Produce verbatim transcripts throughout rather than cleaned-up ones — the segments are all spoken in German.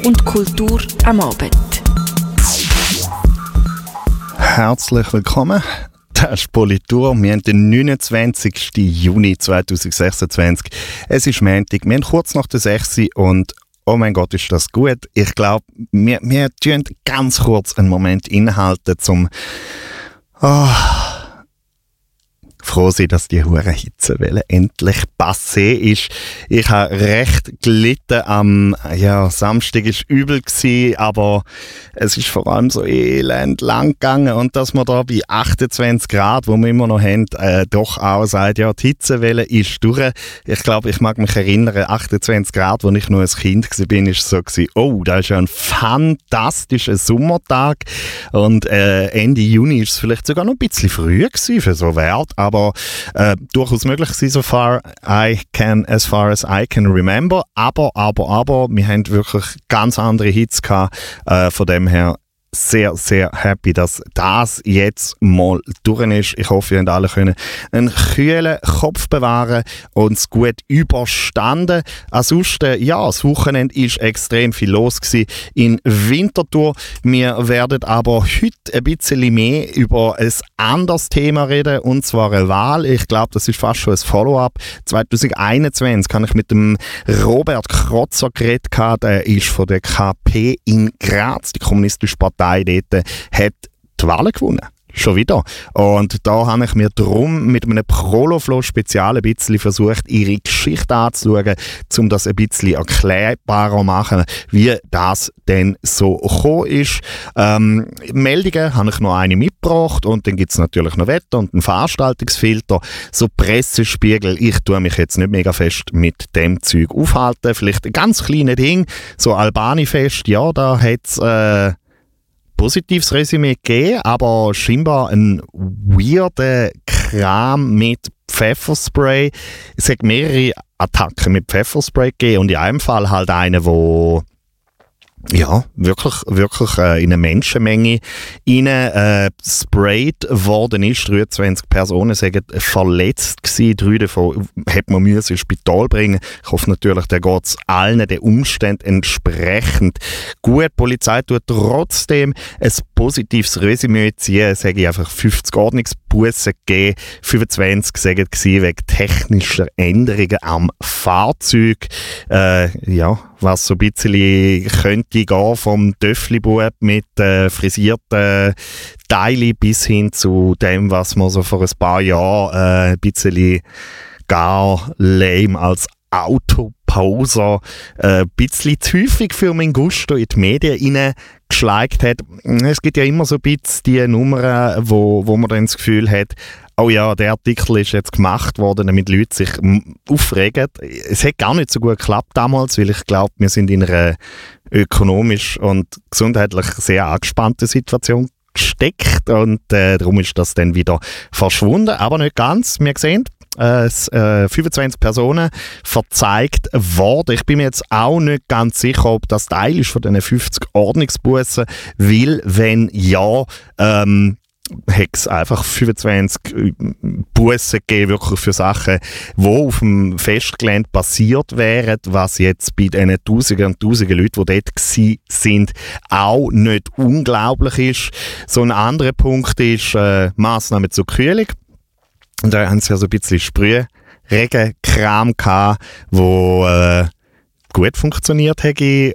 und Kultur am Abend. Herzlich willkommen. Das ist Politur. Wir haben den neunundzwanzigsten Juni zweitausendsechsundzwanzig. Es ist Montag. Wir haben kurz nach der sechs und oh mein Gott, ist das gut. Ich glaube, wir, wir tun ganz kurz einen Moment innehalten, zum oh, froh sein, dass die hure Hitzewelle endlich passé ist. Ich habe recht gelitten am ja, Samstag war übel gewesen, aber es ist vor allem so elend lang gegangen und dass man da bei achtundzwanzig Grad, wo wir immer noch haben, äh, doch auch sagt, ja, die Hitzewelle ist durch. Ich glaube, ich mag mich erinnern, achtundzwanzig Grad, als ich noch ein Kind war, war es so gewesen, oh, das ist ja ein fantastischer Sommertag und äh, Ende Juni ist es vielleicht sogar noch ein bisschen früh gewesen für so Wert, aber äh, durchaus möglich gewesen, so far I can, as far as I can remember. Aber, aber, aber, wir haben wirklich ganz andere Hits gehabt. Äh, von dem her sehr, sehr happy, dass das jetzt mal durch ist. Ich hoffe, ihr habt alle können einen kühlen Kopf bewahren und es gut überstanden. Ansonsten, ja, das Wochenende war extrem viel los gewesen in Winterthur. Wir werden aber heute ein bisschen mehr über ein anderes Thema reden, und zwar eine Wahl. Ich glaube, das ist fast schon ein Follow-up. zwanzig einundzwanzig habe ich mit dem Robert Krotzer geredet. Der ist von der K P in Graz, die Kommunistische Partei. Dort hat die Wahlen gewonnen. Schon wieder. Und da habe ich mir drum mit einem Proloflo-Spezial ein bisschen versucht, ihre Geschichte anzuschauen, um das ein bisschen erklärbarer zu machen, wie das denn so gekommen ist. Ähm, Meldungen habe ich noch eine mitgebracht und dann gibt es natürlich noch Wetter und einen Veranstaltungsfilter. So Pressespiegel, ich tue mich jetzt nicht mega fest mit dem Zeug aufhalten. Vielleicht ein ganz kleines Ding, so Albani-Fest, ja, da hat es äh, positives Resümee gegeben, aber scheinbar ein weirder Kram mit Pfefferspray. Es hat mehrere Attacken mit Pfefferspray gegeben und in einem Fall halt eine, wo ja, wirklich, wirklich äh, in eine Menschenmenge rein äh, sprayed worden ist. dreiundzwanzig Personen sind verletzt gewesen. Drei davon hat man müssen ins Spital bringen. Ich hoffe natürlich, da geht es allen den Umständen entsprechend gut. Die Polizei tut trotzdem ein positives Resümee ziehen. Es hätte einfach fünfzig Ordnungsbussen gegeben. fünfundzwanzig sagen sie wegen technischer Änderungen am Fahrzeug. Äh, ja, was so ein bisschen könnte gehen, vom Töffli-Bub mit äh, frisierten Teilen bis hin zu dem, was man so vor ein paar Jahren äh, ein bisschen gar lame als Autopauser äh, ein bisschen zu häufig für mein Gusto in die Medien reingeschleicht hat. Es gibt ja immer so ein bisschen die Nummern, wo, wo man dann das Gefühl hat, oh ja, der Artikel ist jetzt gemacht worden, damit Leute sich aufregen. Es hat gar nicht so gut geklappt damals, weil ich glaube, wir sind in einer ökonomisch und gesundheitlich sehr angespannten Situation gesteckt und äh, darum ist das dann wieder verschwunden, aber nicht ganz. Wir sehen, äh, äh, fünfundzwanzig Personen verzeigt worden. Ich bin mir jetzt auch nicht ganz sicher, ob das Teil ist von diesen fünfzig Ordnungsbussen, weil wenn ja, ähm, hat es einfach fünfundzwanzig Bussen gegeben, wirklich für Sachen, die auf dem Festgelände passiert wären, was jetzt bei diesen Tausenden und Tausenden Leuten, die dort waren, auch nicht unglaublich ist. So ein anderer Punkt ist äh, Massnahmen zur Kühlung. Und da haben sie ja so ein bisschen Sprühregenkram gehabt, wo äh, gut funktioniert hätte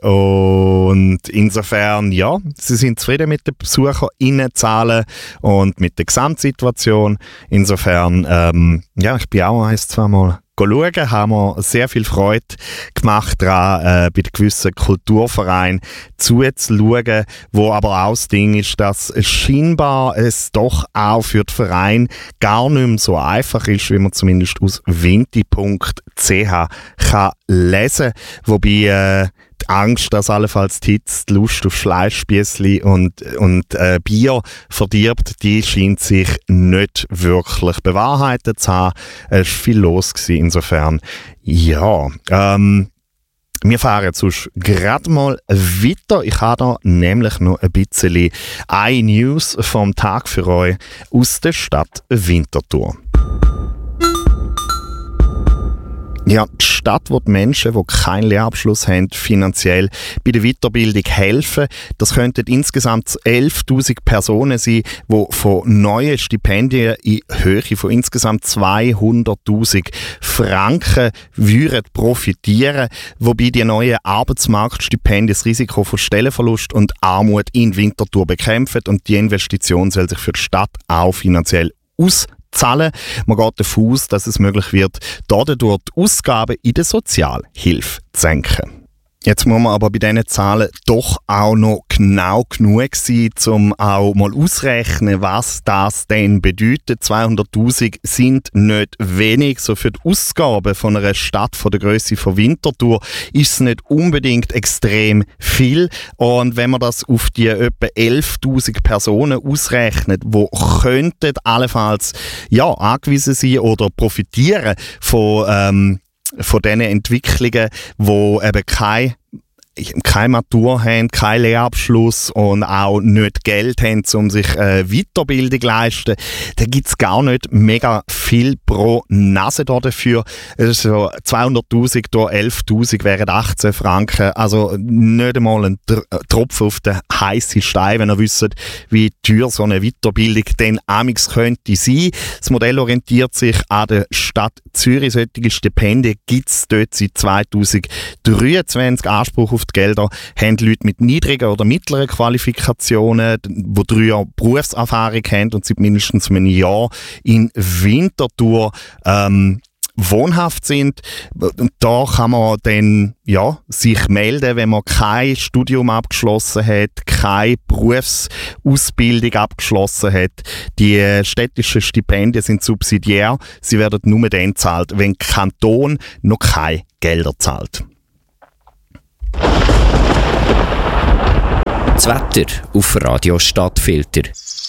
und insofern, ja, sie sind zufrieden mit den BesucherInnenzahlen und mit der Gesamtsituation. Insofern, ähm, ja, ich bin auch ein, zwei Mal schauen, haben wir sehr viel Freude gemacht daran, äh, bei gewissen Kulturvereinen zuzuschauen, wo aber auch das Ding ist, dass es scheinbar es doch auch für den Verein gar nicht mehr so einfach ist, wie man zumindest aus winti punkt c h kann lesen. Wobei äh, die Angst, dass allenfalls die Hitze die Lust auf Fleischspießli und, und äh, Bier verdirbt, die scheint sich nicht wirklich bewahrheitet zu haben. Es war viel los gewesen, insofern. Ja, ähm, wir fahren jetzt sonst gerade mal weiter. Ich habe da nämlich noch ein bisschen iNews vom Tag für euch aus der Stadt Winterthur. Ja, die Stadt will Menschen, die keinen Lehrabschluss haben, finanziell bei der Weiterbildung helfen. Das könnten insgesamt elftausend Personen sein, die von neuen Stipendien in Höhe von insgesamt zweihunderttausend Franken würden profitieren, wobei die neuen Arbeitsmarktstipendien das Risiko von Stellenverlust und Armut in Winterthur bekämpfen und die Investition soll sich für die Stadt auch finanziell auszahlen. Zahlen. Man geht davon aus, dass es möglich wird, dadurch die Ausgaben in der Sozialhilfe zu senken. Jetzt muss man aber bei diesen Zahlen doch auch noch genau genug sein, um auch mal auszurechnen, was das denn bedeutet. zweihunderttausend sind nicht wenig. So für die Ausgaben von einer Stadt von der Grösse von Winterthur ist es nicht unbedingt extrem viel. Und wenn man das auf die etwa elftausend Personen ausrechnet, die könnten allenfalls ja, angewiesen sein oder profitieren von ähm, von diesen Entwicklungen, die eben keine keine Matur haben, keinen Lehrabschluss und auch nicht Geld haben, um sich äh, Weiterbildung zu leisten, da gibt es gar nicht mega viel pro Nase dafür. Also zweihunderttausend durch elftausend wären achtzehn Franken. Also nicht einmal ein Tropfen auf den heißen Stein, wenn ihr wisst, wie teuer so eine Weiterbildung denn amix könnte sein. Das Modell orientiert sich an der Stadt Zürich. Solche Stipendien gibt es dort seit zweitausenddreiundzwanzig. Anspruch auf die Gelder haben Leute mit niedrigen oder mittleren Qualifikationen, die drei Jahre Berufserfahrung haben und seit mindestens einem Jahr in Winterthur ähm, wohnhaft sind. Und da kann man dann ja, sich melden, wenn man kein Studium abgeschlossen hat, keine Berufsausbildung abgeschlossen hat. Die städtischen Stipendien sind subsidiär. Sie werden nur dann gezahlt, wenn der Kanton noch keine Gelder zahlt. Das Wetter auf Radio Stadtfilter.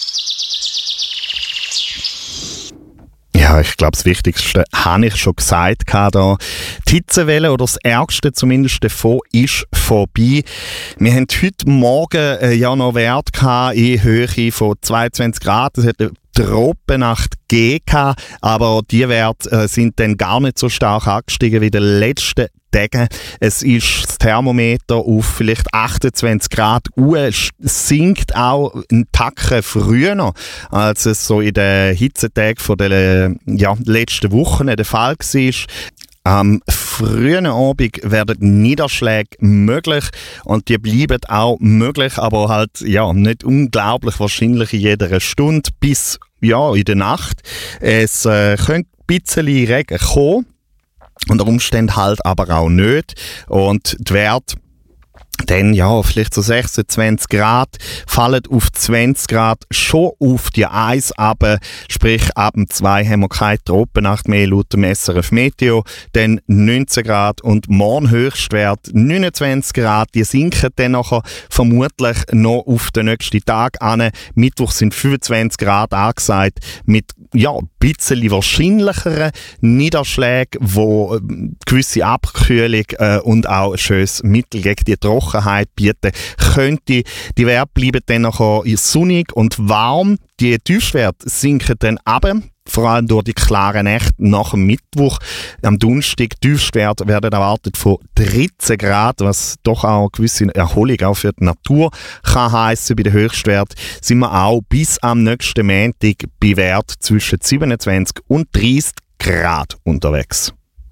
Ja, ich glaube, das Wichtigste habe ich schon gesagt. Da. Die Hitzewelle, oder das Ärgste zumindest davon, ist vorbei. Wir haben heute Morgen äh, ja noch Wert gehabt in Höhe von zweiundzwanzig Grad. Es hat eine Tropennacht gegeben, aber die Werte äh, sind dann gar nicht so stark angestiegen wie in den letzten Tagen. Es ist das Thermometer auf vielleicht achtundzwanzig Grad. Es sinkt auch einen Tacken früher, als es so in den Hitzetagen der ja, letzten Wochen der Fall war. Am frühen Abend werden Niederschläge möglich und die bleiben auch möglich, aber halt ja, nicht unglaublich wahrscheinlich in jeder Stunde bis ja, in der Nacht. Es äh, könnte ein bisschen Regen kommen, unter Umständen halt aber auch nicht. Und die Werte dann ja, vielleicht so sechsundzwanzig Grad, fallen auf zwanzig Grad schon auf die Eis runter, sprich ab dem zwei haben wir keine Tropennacht mehr laut dem S R F Meteo, dann neunzehn Grad und morgen Höchstwert neunundzwanzig Grad, die sinken dann nachher vermutlich noch auf den nächsten Tag an. Mittwoch sind fünfundzwanzig Grad angesagt, mit ja, ein bisschen wahrscheinlicheren Niederschlägen, wo gewisse Abkühlung äh, und auch ein schönes Mittel gegen die Trockenheit bieten könnte. Die Werte bleiben dann nachher sonnig und warm. Die Tiefstwerte sinken dann ab, vor allem durch die klaren Nächte nach dem Mittwoch. Am Donnerstag Tiefstwerte werden erwartet von dreizehn Grad, was doch auch eine gewisse Erholung auch für die Natur kann heissen. Bei den Höchstwerten sind wir auch bis am nächsten Montag bei Wert zwischen siebenundzwanzig und dreißig Grad unterwegs.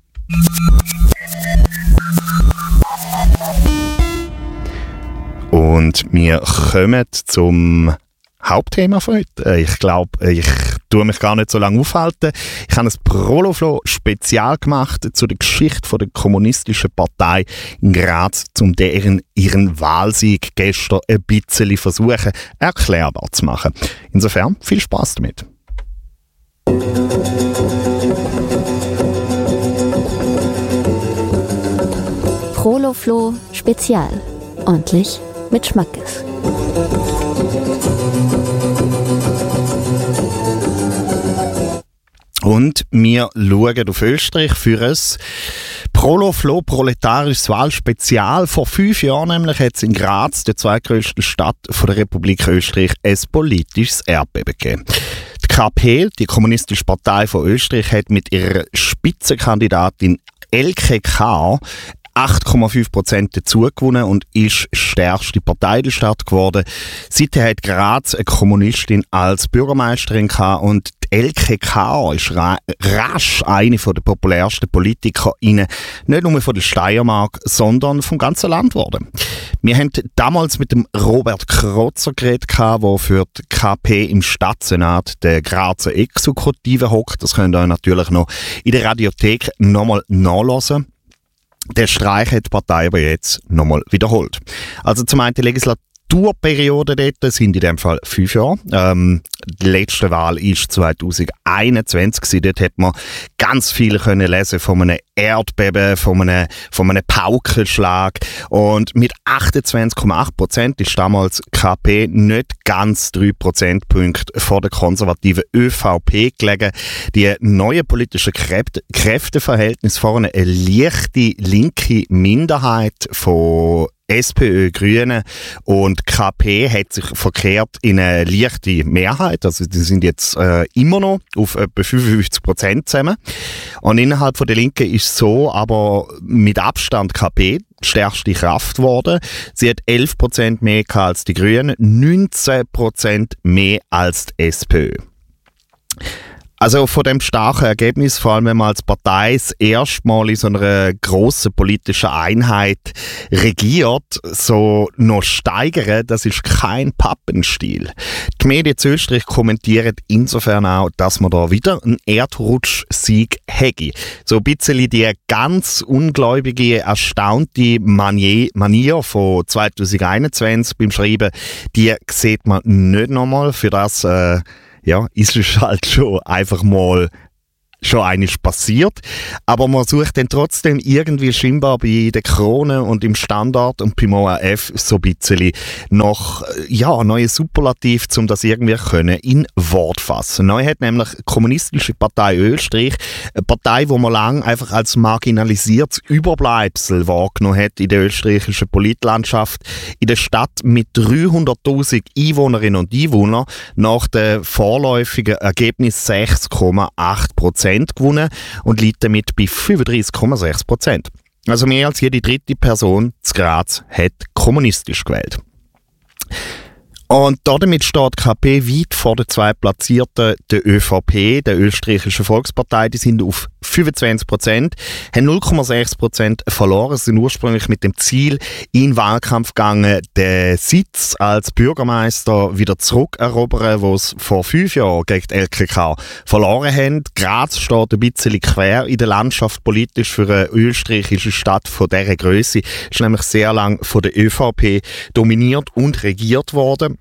Und wir kommen zum Hauptthema von heute. Ich glaube, ich tue mich gar nicht so lange aufhalten. Ich habe ein Proloflo spezial gemacht zu der Geschichte der kommunistischen Partei in Graz, um deren ihren Wahlsieg gestern ein bisschen versuchen erklärbar zu machen. Insofern viel Spaß damit. Proloflo Spezial. Ordentlich mit Schmackes. Und wir schauen auf Österreich für ein Proloflo proletarisches Wahlspezial. Vor fünf Jahren nämlich hat es in Graz, der zweitgrößten Stadt von der Republik Österreich, ein politisches Erdbeben gegeben. Die K P, die Kommunistische Partei von Österreich, hat mit ihrer Spitzenkandidatin L K K acht Komma fünf Prozent dazugewonnen und ist stärkste Partei der Stadt geworden. Seither hat Graz eine Kommunistin als Bürgermeisterin gehabt und die L K K ist ra- rasch eine der populärsten PolitikerInnen, nicht nur von der Steiermark, sondern vom ganzen Land geworden. Wir haben damals mit dem Robert Krotzer geredet, der für die K P im Stadtsenat der Grazer Exekutive hockt. Das könnt ihr natürlich noch in der Radiothek nochmal nachhören. Der Streich hat die Partei aber jetzt nochmal wiederholt. Also zum einen die Legislaturperiode dort sind in dem Fall fünf Jahre. Ähm, die letzte Wahl war zwanzig einundzwanzig. Dort hat man ganz viel können lesen von einem Erdbeben, von einem, von einem Paukenschlag. Und mit achtundzwanzig Komma acht Prozent ist damals K P nicht ganz drei Prozentpunkte vor der konservativen Ö V P gelegen. Die neuen politischen Kräfte, Kräfteverhältnisse vor eine leichte linke Minderheit von S P Ö, Grünen und K P hat sich verkehrt in eine leichte Mehrheit. Also die sind jetzt äh, immer noch auf etwa fünfundfünfzig Prozent zusammen. Und innerhalb von der Linken ist so aber mit Abstand K P die stärkste Kraft geworden. Sie hat elf Prozent mehr gehabt als die Grünen, neunzehn Prozent mehr als die S P Ö. Also von dem starken Ergebnis, vor allem wenn man als Partei das erste Mal in so einer grossen politischen Einheit regiert, so noch steigern, das ist kein Pappenstiel. Die Medien in Österreich kommentieren insofern auch, dass man da wieder einen Erdrutschsieg hätte. So ein bisschen die ganz ungläubige, erstaunte Manier, Manier von zwanzig einundzwanzig beim Schreiben, die sieht man nicht nochmal. Für das äh, ja, ist es halt schon einfach mal schon einiges passiert. Aber man sucht dann trotzdem irgendwie scheinbar bei der Krone und im Standard und beim O R F so ein bisschen nach ja, neue Superlativ, um das irgendwie können in Wort fassen. Neu hat nämlich die Kommunistische Partei Österreich, eine Partei, die man lange einfach als marginalisiertes Überbleibsel wahrgenommen hat in der österreichischen Politlandschaft, in der Stadt mit dreihunderttausend Einwohnerinnen und Einwohnern nach dem vorläufigen Ergebnis sechs Komma acht Prozent gewonnen und liegt damit bei fünfunddreißig Komma sechs Prozent. Also mehr als jede dritte Person zu Graz hat kommunistisch gewählt. Und damit steht K P weit vor den zwei Platzierten, der Ö V P, der österreichischen Volkspartei. Die sind auf fünfundzwanzig Prozent, haben null Komma sechs Prozent verloren. Sie sind ursprünglich mit dem Ziel in den Wahlkampf gegangen, den Sitz als Bürgermeister wieder zurückerobern, wo sie vor fünf Jahren gegen die L K K verloren haben. Graz steht ein bisschen quer in der Landschaft politisch für eine österreichische Stadt von dieser Größe. Ist nämlich sehr lange von der Ö V P dominiert und regiert worden.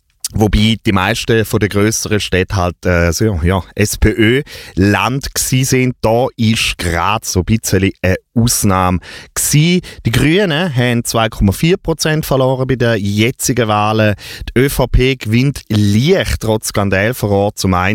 Wobei die meisten von den grösseren Städten halt äh, so, ja, S P Ö-Land gsi sind. Da ist Graz so ein bisschen eine Ausnahme gsi. Die Grünen haben zwei Komma vier Prozent verloren bei den jetzigen Wahlen. Die Ö V P gewinnt leicht trotz Skandal vor Ort. Zum einen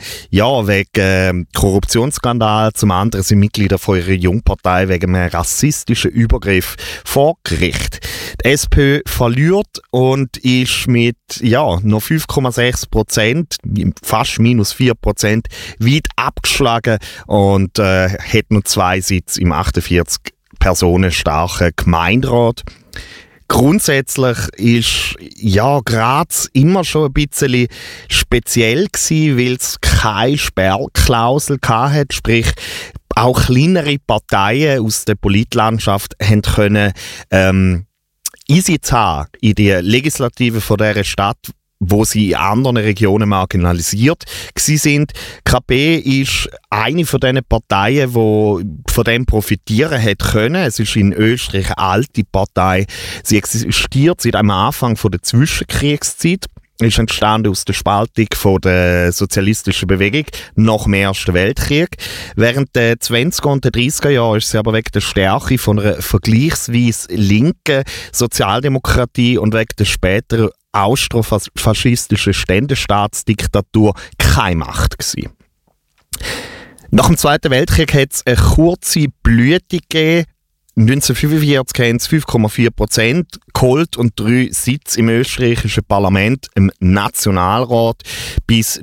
ja, wegen äh, Korruptionsskandal, zum anderen sind Mitglieder von ihrer Jungpartei wegen einem rassistischen Übergriff vor Gericht. Die S P Ö verliert und ist mit ja, noch fünf Komma sechs Prozent, fast minus vier Prozent, weit abgeschlagen und äh, hat noch zwei Sitze im achtundvierzig Personen starken Gemeinderat. Grundsätzlich ist ja Graz immer schon ein bisschen speziell gewesen, weil es keine Sperrklausel hatte, sprich auch kleinere Parteien aus der Politlandschaft haben können ähm, Einsitz haben in die Legislative von dieser Stadt, wo sie in anderen Regionen marginalisiert gsi sind. K P ist eine von diesen Parteien, die von dem profitieren hat können. Es ist in Österreich eine alte Partei. Sie existiert seit am Anfang von der Zwischenkriegszeit. Ist entstanden aus der Spaltung von der sozialistischen Bewegung nach dem Ersten Weltkrieg. Während der zwanziger und der dreißiger Jahre ist sie aber wegen der Stärke von einer vergleichsweise linken Sozialdemokratie und wegen der späteren austrofaschistischen Ständestaatsdiktatur keine Macht gewesen. Nach dem Zweiten Weltkrieg hat es eine kurze Blüte gegeben, neunzehnhundertfünfundvierzig haben sie fünf Komma vier Prozent geholt und drei Sitze im österreichischen Parlament, im Nationalrat. Bis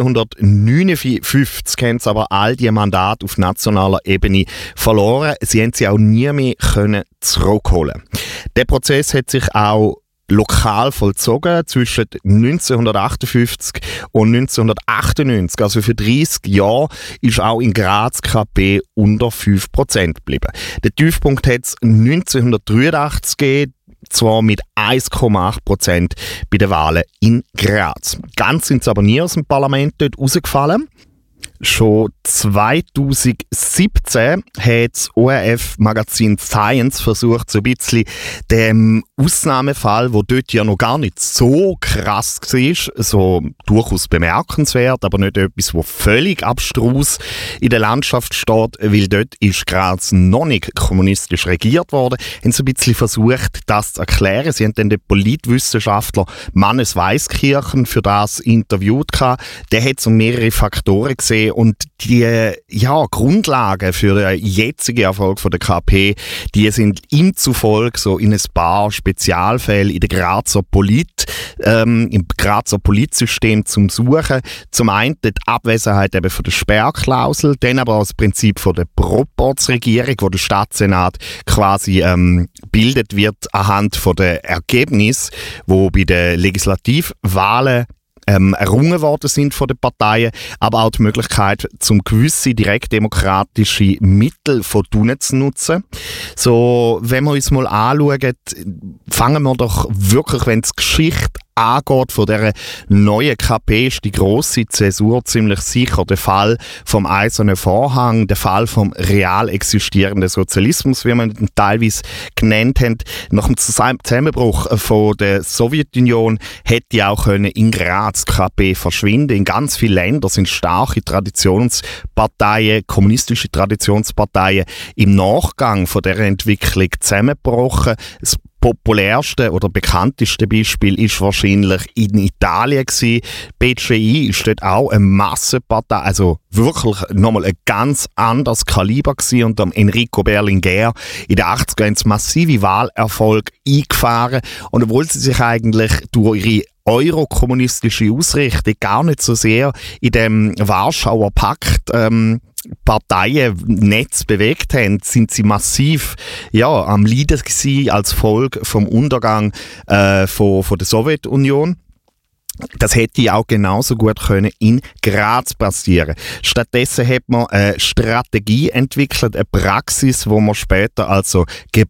neunzehnhundertneunundfünfzig haben sie aber all die Mandate auf nationaler Ebene verloren. Sie haben sie auch nie mehr können zurückholen. Der Prozess hat sich auch lokal vollzogen zwischen neunzehnhundertachtundfünfzig und neunzehnhundertachtundneunzig. Also für dreissig Jahre ist auch in Graz K P unter fünf Prozent geblieben. Der Tiefpunkt hat es neunzehnhundertdreiundachtzig gegeben, zwar mit eins Komma acht Prozent bei den Wahlen in Graz. Ganz sind sie aber nie aus dem Parlament dort rausgefallen. Schon zweitausendsiebzehn hat das O R F-Magazin Science versucht, so ein bisschen dem Ausnahmefall, der dort ja noch gar nicht so krass war, so durchaus bemerkenswert, aber nicht etwas, was völlig abstrus in der Landschaft steht, weil dort ist Graz noch nicht kommunistisch regiert worden, haben so ein bisschen versucht, das zu erklären. Sie haben dann den Politwissenschaftler Mannes Weiskirchen für das interviewt. Der hat so mehrere Faktoren gesehen und die ja, Grundlagen für den jetzigen Erfolg von der K P, die sind ihm zufolge so in ein paar Spezialfällen in der Grazer Polit, ähm, im Grazer Politsystem zum Suchen. Zum einen die Abwesenheit eben von der Sperrklausel, dann aber auch das Prinzip von der Proporzregierung, wo der Stadtsenat quasi ähm, bildet wird anhand von den Ergebnissen, wo bei den Legislativwahlen Ähm, errungen worden sind von den Parteien, aber auch die Möglichkeit, zum gewisse direktdemokratische Mittel von unten zu nutzen. So, wenn wir uns mal anschauen, fangen wir doch wirklich, wenn es Geschichte angeht von dieser neuen K P, ist die grosse Zäsur ziemlich sicher der Fall vom Eisernen Vorhang, der Fall vom real existierenden Sozialismus, wie man ihn teilweise genannt haben. Nach dem Zusammenbruch von der Sowjetunion hätte auch können in Graz die K P verschwinden. In ganz vielen Ländern sind starke Traditionsparteien, kommunistische Traditionsparteien im Nachgang von dieser Entwicklung zusammengebrochen. Das populärste oder bekannteste Beispiel ist wahrscheinlich in Italien gewesen. B C I ist dort auch eine Massenpartei, also wirklich nochmal ein ganz anderes Kaliber gewesen. Und am Enrico Berlinguer in den achtziger haben sie massive Wahlerfolg eingefahren. Und obwohl sie sich eigentlich durch ihre eurokommunistische Ausrichtung gar nicht so sehr in dem Warschauer Pakt ähm, Parteiennetz bewegt haben, sind sie massiv ja, am Leiden gewesen als Folge vom Untergang äh, von, von der Sowjetunion. Das hätte auch genauso gut können in Graz passieren. Stattdessen hat man eine Strategie entwickelt, eine Praxis, wo man später also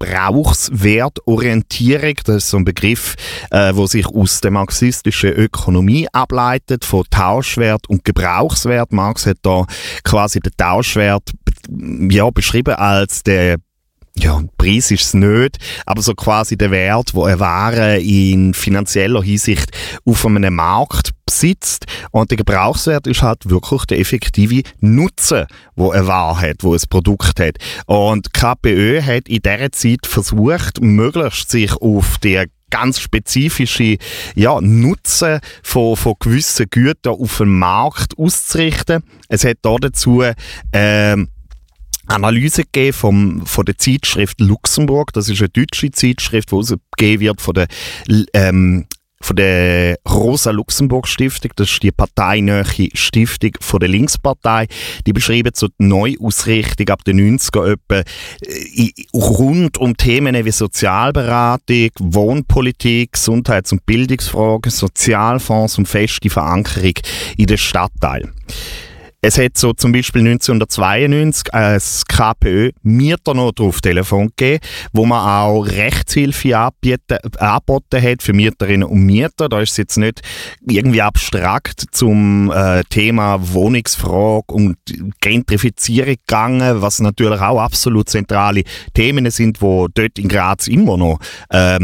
Gebrauchswertorientierung, das ist so ein Begriff, äh, wo sich aus der marxistischen Ökonomie ableitet, von Tauschwert und Gebrauchswert. Marx hat da quasi den Tauschwert ja, beschrieben als der Ja, Preis ist es nicht, aber so quasi der Wert, wo eine Ware in finanzieller Hinsicht auf einem Markt besitzt. Und der Gebrauchswert ist halt wirklich der effektive Nutzen, wo eine Ware hat, wo ein Produkt hat. Und K P Ö hat in dieser Zeit versucht, möglichst sich auf die ganz spezifische ja, Nutzen von, von gewissen Gütern auf dem Markt auszurichten. Es hat da dazu ähm, Analyse gegeben vom, von der Zeitschrift Luxemburg. Das ist eine deutsche Zeitschrift, die ausgegeben wird von der, ähm, von der Rosa-Luxemburg-Stiftung. Das ist die parteinähe Stiftung von der Linkspartei. Die beschreiben so die Neuausrichtung ab den neunziger etwa äh, rund um Themen wie Sozialberatung, Wohnpolitik, Gesundheits- und Bildungsfragen, Sozialfonds und feste Verankerung in den Stadtteilen. Es hat so zum Beispiel neunzehnhundertzweiundneunzig ein K P Ö-Mieternotruftelefon gegeben, wo man auch Rechtshilfe anbieten, angeboten hat für Mieterinnen und Mieter. Da ist es jetzt nicht irgendwie abstrakt zum äh, Thema Wohnungsfrage und Gentrifizierung gegangen, was natürlich auch absolut zentrale Themen sind, die dort in Graz immer noch ähm,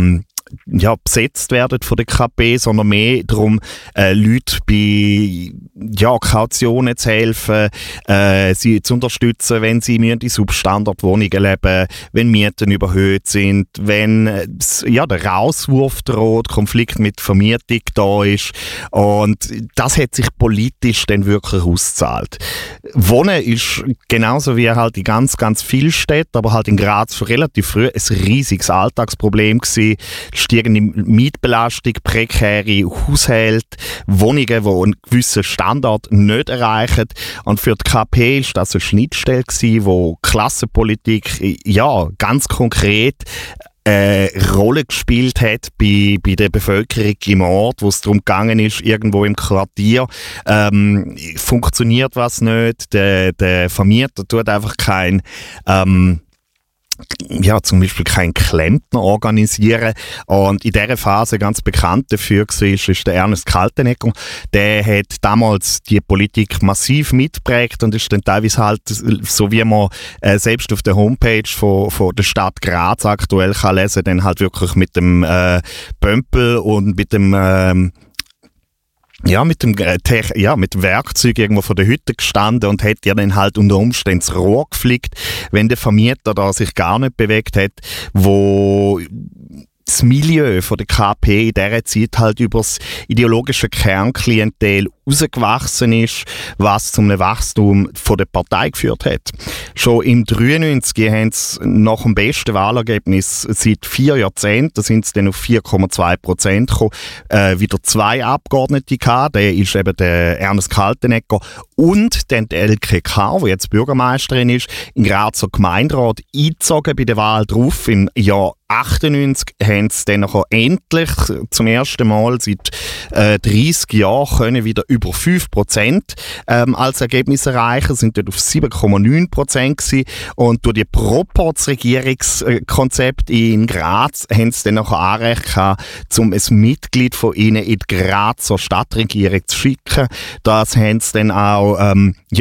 ja, besetzt werden von der K P, sondern mehr darum, äh, Leute bei ja, Kautionen zu helfen, äh, sie zu unterstützen, wenn sie in Substandardwohnungen leben, wenn Mieten überhöht sind, wenn äh, ja, der Rauswurf droht, Konflikt mit Vermietung da ist. Und das hat sich politisch dann wirklich ausgezahlt. Wohnen ist genauso wie halt in ganz, ganz vielen Städten, aber halt in Graz schon relativ früh ein riesiges Alltagsproblem gewesen. Steigende Mietbelastung, prekäre Haushalte, Wohnungen, die einen gewissen Standard nicht erreichen. Und für die K P war das eine Schnittstelle gewesen, wo Klassenpolitik ja, ganz konkret eine Rolle gespielt hat bei, bei der Bevölkerung im Ort, wo es darum gegangen ist, irgendwo im Quartier ähm, funktioniert was nicht, der, der Vermieter tut einfach kein ähm, ja, zum Beispiel kein Klempner organisieren. Und in dieser Phase ganz bekannt dafür war, ist der Ernest Kaltenegger. Der hat damals die Politik massiv mitgeprägt und ist dann teilweise halt, so wie man äh, selbst auf der Homepage von, von der Stadt Graz aktuell kann lesen, dann halt wirklich mit dem äh, Pömpel und mit dem ähm, Ja, mit dem, äh, Tech, ja, mit dem Werkzeug irgendwo vor der Hütte gestanden und hat ja dann halt unter Umständen ins Rohr geflickt, wenn der Vermieter da sich gar nicht bewegt hat, wo das Milieu von der K P in dieser Zeit halt über das ideologische Kernklientel rausgewachsen ist, was zum Wachstum von der Partei geführt hat. Schon im dreiundneunzig haben sie nach dem besten Wahlergebnis seit vier Jahrzehnten, da sind sie dann auf vier Komma zwei Prozent gekommen, äh, wieder zwei Abgeordnete gehabt. Der ist eben der Ernest Kaltenegger und dann die Elke K., die jetzt Bürgermeisterin ist, in Grazer Gemeinderat eingezogen bei der Wahl drauf. Im Jahr achtundneunzig haben sie dann noch endlich zum ersten Mal seit äh, dreißig Jahren können wieder über fünf Prozent ähm, als Ergebnis erreichen, sind dort auf sieben Komma neun Prozent gewesen. Und durch die Proporzregierungskonzept in Graz haben sie dann noch Anrecht gehabt, um ein Mitglied von ihnen in die Grazer Stadtregierung zu schicken. Das haben sie dann auch ähm, ja,